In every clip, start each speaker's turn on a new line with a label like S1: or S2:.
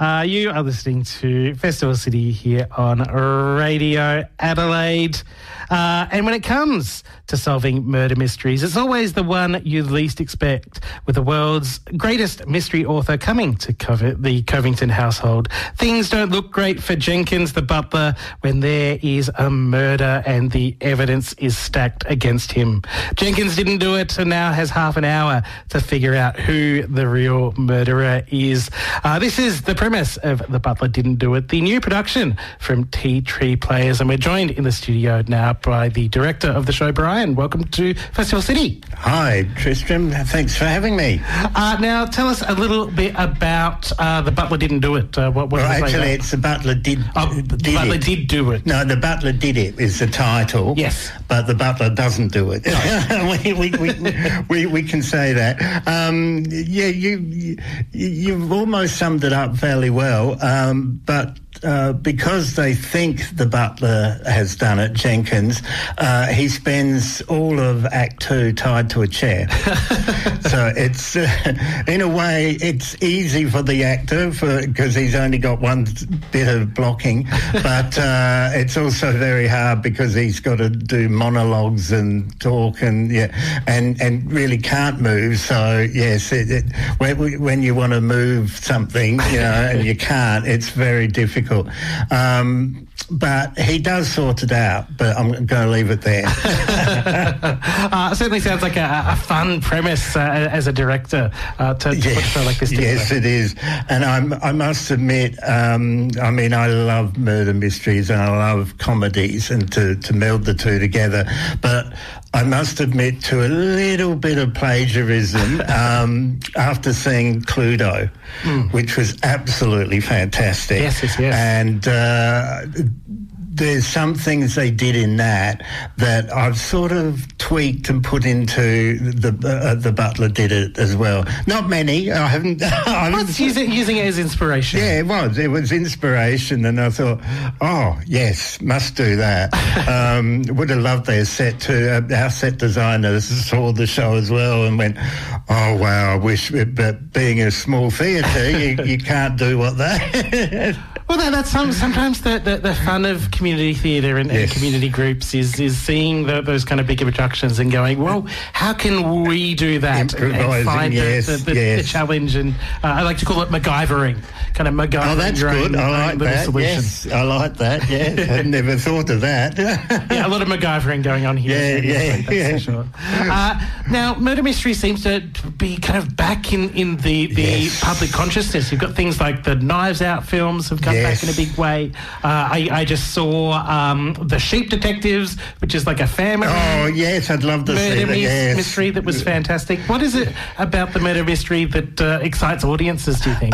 S1: You are listening to Festival City here on Radio Adelaide. And when it comes to solving murder mysteries, it's always the one you least expect, with the world's greatest mystery author coming to cover the Covington household. Things don't look great for Jenkins, the butler, when there is a murder and the evidence is stacked against him. Jenkins didn't do it and now has half an hour to figure out who the real murderer is. This is the premise of The Butler Didn't Do It, the new production from Tea Tree Players, and we're joined in the studio now by the director of the show, Brian. Welcome to Festival City.
S2: Hi, Tristram. Thanks for having me.
S1: Now, tell us a little bit about The Butler Didn't Do It.
S2: Actually, it's The Butler Did
S1: The Butler Did Do It.
S2: No, The Butler Did It is the title.
S1: Yes.
S2: But The Butler Doesn't Do It. we can say that. You've almost summed it up fairly well, but because they think the butler has done it, Jenkins, he spends all of Act 2 tied to a chair. So it's, in a way, it's easy for the actor because he's only got one bit of blocking, but it's also very hard because he's got to do monologues and talk and really can't move. So yes, when you want to move something, and you can't, it's very difficult. But he does sort it out, but I'm going to leave it there.
S1: Certainly sounds like a fun premise as a director to put a show like this together.
S2: Yes, it is. And I must admit, I love murder mysteries and I love comedies, and to meld the two together. But I must admit to a little bit of plagiarism after seeing Cluedo, which was absolutely fantastic.
S1: Yes.
S2: And there's some things they did in that I've sort of tweaked and put into the Butler Did It as well. Not many. I haven't
S1: using it as inspiration.
S2: Yeah, it was inspiration, and I thought, oh yes, must do that. Would have loved their set too. Our set designers saw the show as well and went, oh wow, I wish. But being a small theatre, you can't do what they.
S1: Well, that's sometimes the fun of community theatre and community groups is seeing those kind of bigger productions and going, well, how can we do that? And find the challenge, and I like to call it MacGyvering, kind of MacGyvering.
S2: Oh, that's good. I like that.
S1: Solution.
S2: Yes, I like that. Yeah, I'd never thought of that.
S1: Yeah, a lot of MacGyvering going on here.
S2: Yeah.
S1: For sure. Now, murder mystery seems to be kind of back in the public consciousness. You've got things like the Knives Out films have come back in a big way. I just saw The Sheep Detectives, which is like a family.
S2: Oh, yes, I'd love to see that.
S1: Murder mystery that was fantastic. What is it about the murder mystery that excites audiences, do you think?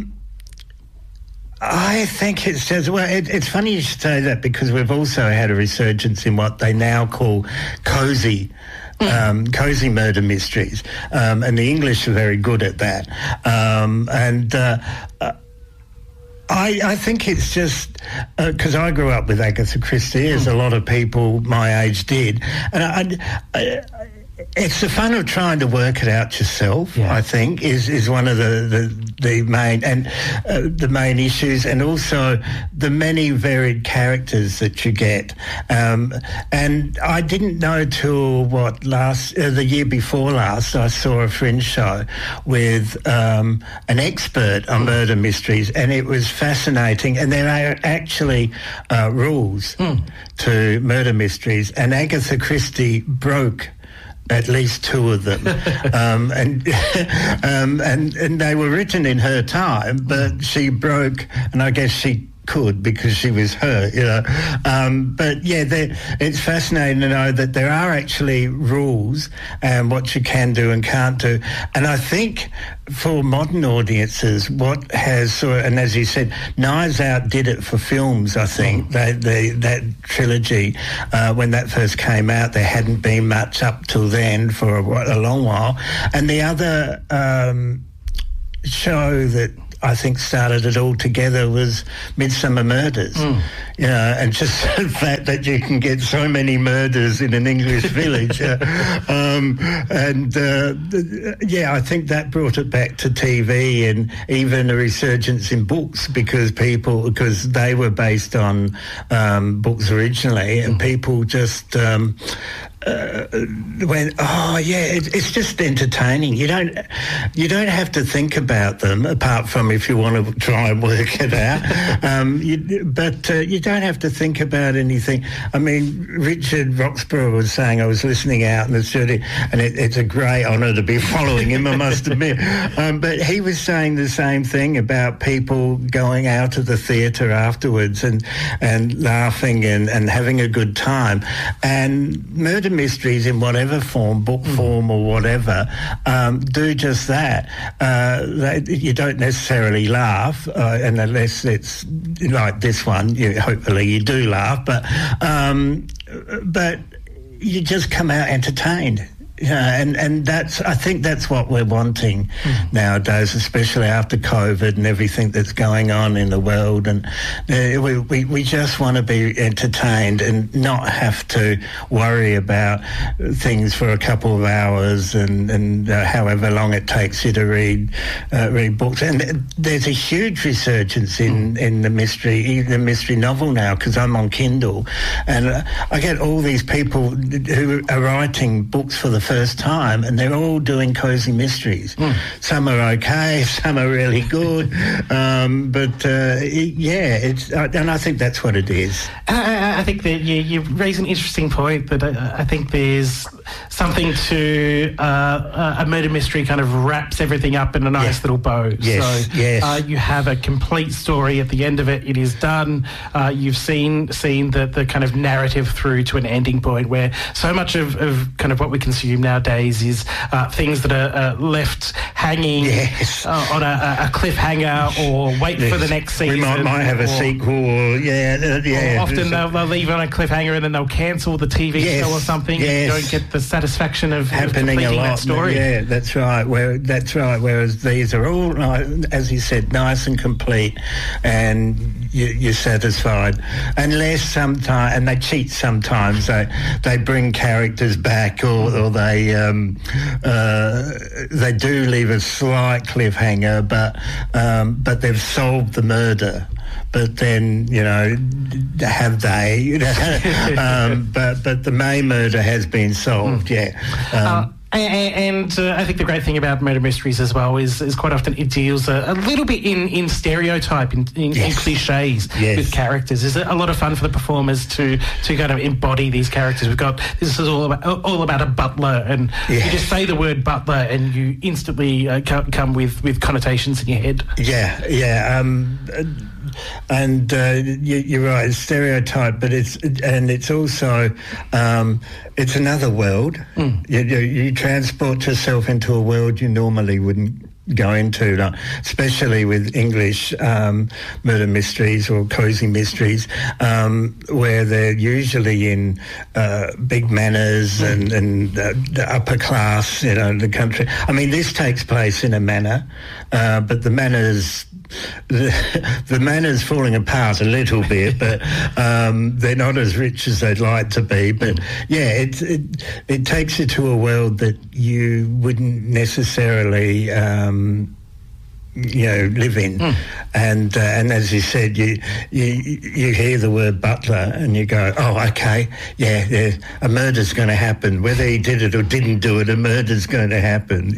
S2: I think it's just, it's funny you should say that, because we've also had a resurgence in what they now call cozy murder mysteries, and the English are very good at that. I think it's just because I grew up with Agatha Christie, as a lot of people my age did, and it's the fun of trying to work it out yourself. Yeah. I think is one of the main and the main issues, and also the many varied characters that you get. And I didn't know till the year before last, I saw a Fringe show with an expert on murder mysteries, and it was fascinating. And there are actually rules to murder mysteries, and Agatha Christie broke at least two of them, and they were written in her time, but she broke, and I guess she could because she was her, but yeah, it's fascinating to know that there are actually rules and what you can do and can't do. And I think for modern audiences, what has, and as you said, Knives Out did it for films. I think that trilogy, when that first came out, there hadn't been much up till then for a long while. And the other show that I think started it all together was Midsummer Murders. You know, and just the fact that you can get so many murders in an English village. I think that brought it back to TV, and even a resurgence in books because they were based on books originally, and people just went, oh yeah, it's just entertaining. You don't have to think about them apart from if you want to try and work it out. You don't have to think about anything. I mean, Richard Roxburgh was saying, I was listening out in the studio, and it's a great honour to be following him, I must admit. But he was saying the same thing about people going out to the theatre afterwards and laughing and having a good time. And murder mysteries in whatever form, book form or whatever, do just that. You don't necessarily laugh, and unless it's like this one, hopefully you do laugh, but you just come out entertained. Yeah, and I think that's what we're wanting nowadays, especially after COVID and everything that's going on in the world. And we just want to be entertained and not have to worry about things for a couple of hours and however long it takes you to read books. And there's a huge resurgence in the mystery novel now, because I'm on Kindle, and I get all these people who are writing books for the first time, and they're all doing cozy mysteries. Some are okay, some are really good, and I think that's what it is.
S1: I think that you raise an interesting point, that I think there's something to a murder mystery kind of wraps everything up in a nice little bow. You have a complete story at the end of it. It is done. You've seen the kind of narrative through to an ending point, where so much of kind of what we consume nowadays is things that are left hanging on a cliffhanger, or wait for the next season.
S2: We might have a sequel, or
S1: often they'll leave on a cliffhanger and then they'll cancel the TV show or something. And you don't get the satisfaction of
S2: happening a lot.
S1: That story.
S2: Yeah, that's right. Whereas these are all, as you said, nice and complete, and you're satisfied. Unless sometimes, and they cheat sometimes. They bring characters back, or they do leave a slight cliffhanger, but they've solved the murder. But then, have they? But the May murder has been solved.
S1: And I think the great thing about murder mysteries as well is quite often it deals a little bit in stereotype, in cliches with characters. It's a lot of fun for the performers to kind of embody these characters. This is all about a butler, and you just say the word butler and you instantly come with connotations in your head. And you're right, it's stereotype, but it's also it's another world. You transport yourself into a world you normally wouldn't go into, especially with English murder mysteries or cosy mysteries, where they're usually in big manors and the upper class, the country. I mean, this takes place in a manor, but the manor's the manor's falling apart a little bit, but they're not as rich as they'd like to be. But it takes you to a world that you wouldn't necessarily live in, and as you said, you hear the word butler and you go, oh, okay, a murder's going to happen, whether he did it or didn't do it. A murder's going to happen.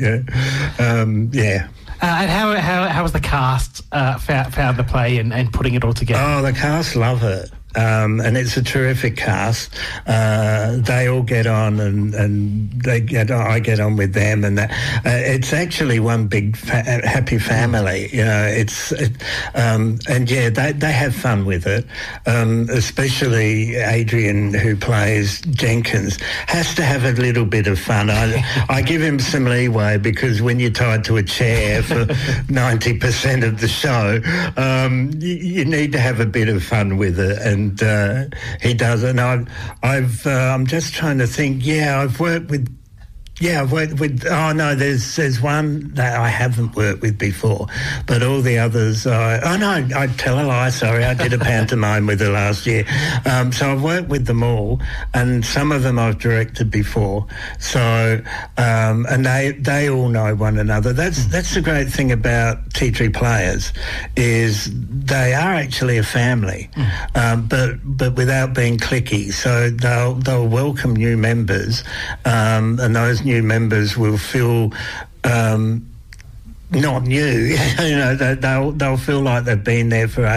S1: And how was the cast found the play and putting it all together?
S2: Oh, the cast love it. And it's a terrific cast. They all get on, and I get on with them, and it's actually one big happy family. They have fun with it. Especially Adrian, who plays Jenkins, has to have a little bit of fun. I give him some leeway, because when you're tied to a chair for 90% of the show, you need to have a bit of fun with it. And he does, and I'm just trying to think. I've worked with Yeah, I've worked with. Oh no, there's one that I haven't worked with before, but all the others. I tell a lie. Sorry, I did a pantomime with her last year. So I've worked with them all, and some of them I've directed before. So and they all know one another. That's the great thing about Tea Tree Players, is they are actually a family, but without being cliquey. So they'll welcome new members, and those new members will feel not new. They'll feel like they've been there for